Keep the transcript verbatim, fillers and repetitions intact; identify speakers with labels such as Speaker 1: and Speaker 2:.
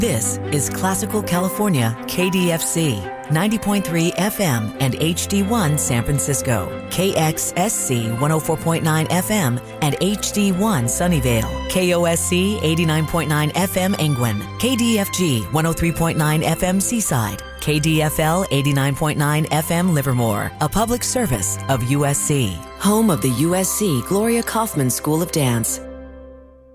Speaker 1: This is Classical California K D F C, ninety point three F M and H D one San Francisco, K X S C one oh four point nine F M and H D one Sunnyvale, K O S C eighty-nine point nine F M Engwin, K D F G one oh three point nine F M Seaside, K D F L eighty-nine point nine F M Livermore, a public service of U S C, home of the U S C Gloria Kaufman School of Dance.